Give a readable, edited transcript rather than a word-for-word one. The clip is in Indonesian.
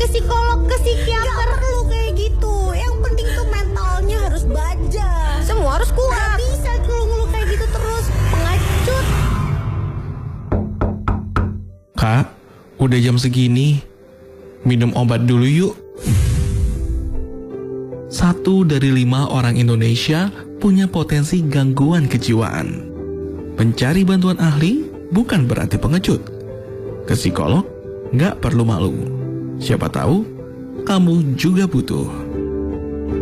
psikolog, ke psikiater. Gak perlu kayak gitu. Yang penting tuh mentalnya harus baja. Semua harus kuat. Gak bisa ngeluh-ngeluh kayak gitu terus. Pengecut. Kak, udah jam segini. Minum obat dulu yuk. 1 dari 5 orang Indonesia punya potensi gangguan kejiwaan. Mencari bantuan ahli bukan berarti pengecut. Ke psikolog nggak perlu malu. Siapa tahu kamu juga butuh.